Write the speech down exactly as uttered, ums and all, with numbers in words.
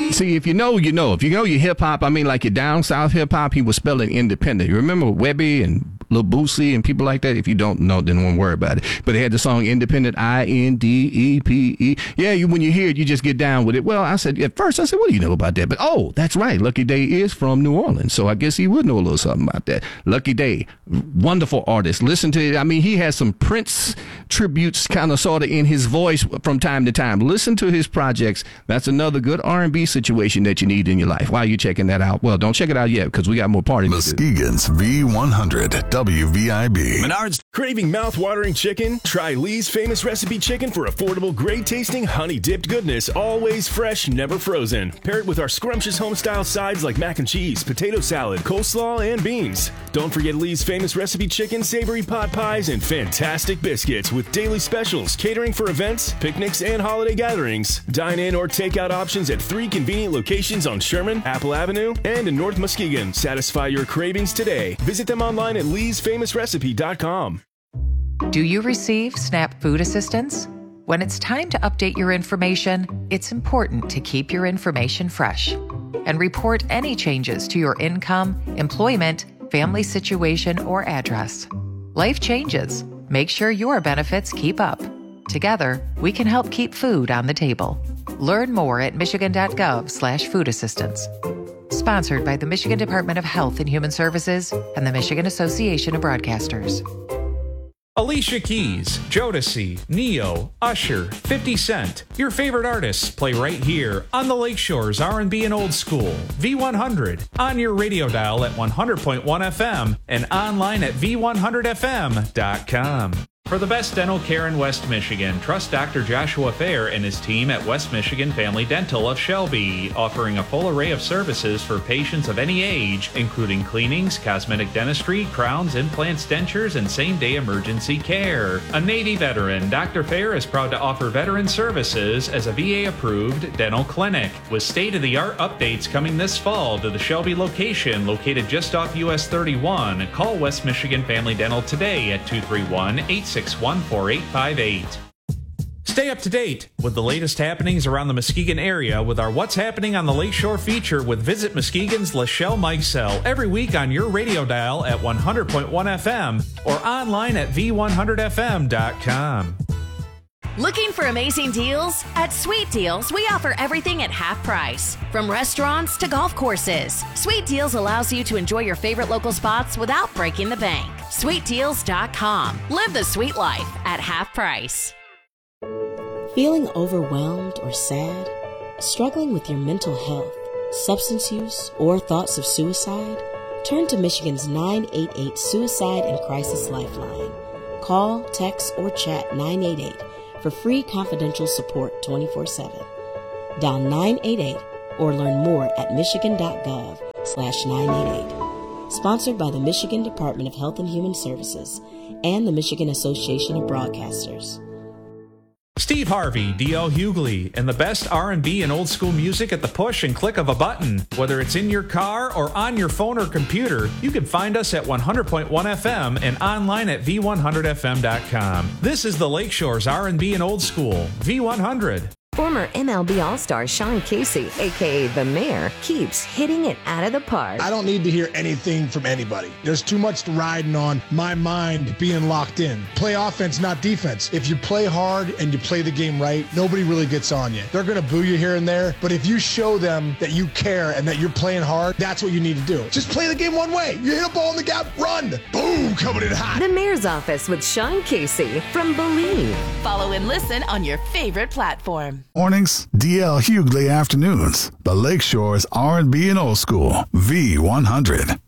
See, if you know, you know. If you know your hip hop, I mean, like your down south hip hop, he was spelling independent. You remember Webby and Lil Boosie and people like that? If you don't know, then don't worry about it. But they had the song Independent, I N D E P E. Yeah, you, when you hear it, you just get down with it. Well, I said, at first, I said, what do you know about that? But, oh, that's right. Lucky Day is from New Orleans. So I guess he would know a little something about that. Lucky Day, wonderful artist. Listen to it. I mean, he has some Prince tributes kind of sort of in his voice from time to time. Listen to his projects. That's another good R and B situation that you need in your life. Why are you checking that out? Well, don't check it out yet because we got more parties. Muskegon's V one hundred W V I B. Menards. Craving mouth-watering chicken? Try Lee's Famous Recipe Chicken for affordable, great-tasting, honey-dipped goodness, always fresh, never frozen. Pair it with our scrumptious home-style sides like mac and cheese, potato salad, coleslaw, and beans. Don't forget Lee's Famous Recipe Chicken, savory pot pies, and fantastic biscuits with daily specials, catering for events, picnics, and holiday gatherings. Dine-in or take-out options at three convenient locations on Sherman, Apple Avenue, and in North Muskegon. Satisfy your cravings today. Visit them online at lees famous recipe dot com. Do you receive SNAP food assistance? When it's time to update your information, it's important to keep your information fresh and report any changes to your income, employment, family situation, or address. Life changes. Make sure your benefits keep up. Together, we can help keep food on the table. Learn more at michigan.gov slash food assistance. Sponsored by the Michigan Department of Health and Human Services and the Michigan Association of Broadcasters. Alicia Keys, Jodeci, Neo, Usher, fifty Cent. Your favorite artists play right here on the Lakeshore's R and B and Old School. V one hundred on your radio dial at one hundred point one F M and online at v one hundred f m dot com. For the best dental care in West Michigan, trust Doctor Joshua Fair and his team at West Michigan Family Dental of Shelby, offering a full array of services for patients of any age, including cleanings, cosmetic dentistry, crowns, implants, dentures, and same-day emergency care. A Navy veteran, Doctor Fair is proud to offer veteran services as a V A-approved dental clinic, with state-of-the-art updates coming this fall to the Shelby location located just off U S thirty-one. Call West Michigan Family Dental today at two three one, eight six one, four eight five eight. Stay up to date with the latest happenings around the Muskegon area with our What's Happening on the Lakeshore feature with Visit Muskegon's Lachelle Mikesell every week on your radio dial at one hundred point one F M or online at v one hundred f m dot com. Looking for amazing deals? At Sweet Deals, we offer everything at half price. From restaurants to golf courses, Sweet Deals allows you to enjoy your favorite local spots without breaking the bank. sweet deals dot com. Live the sweet life at half price. Feeling overwhelmed or sad? Struggling with your mental health, substance use, or thoughts of suicide? Turn to Michigan's nine eight eight Suicide and Crisis Lifeline. Call, text, or chat nine eight eight for free confidential support twenty-four seven. Dial nine eight eight or learn more at michigan.gov slash 988. Sponsored by the Michigan Department of Health and Human Services and the Michigan Association of Broadcasters. Steve Harvey, D L Hughley, and the best R and B and old school music at the push and click of a button. Whether it's in your car or on your phone or computer, you can find us at one hundred point one F M and online at v one hundred f m dot com. This is the Lakeshore's R and B and Old School, V one hundred. Former M L B All-Star Sean Casey, a k a. The Mayor, keeps hitting it out of the park. I don't need to hear anything from anybody. There's too much riding on my mind being locked in. Play offense, not defense. If you play hard and you play the game right, nobody really gets on you. They're going to boo you here and there, but if you show them that you care and that you're playing hard, that's what you need to do. Just play the game one way. You hit a ball in the gap, run. Boom, coming in hot. The Mayor's Office with Sean Casey from Believe. Follow and listen on your favorite platform. Mornings, D L Hughley afternoons. The Lakeshore's R and B and Old School, V one hundred.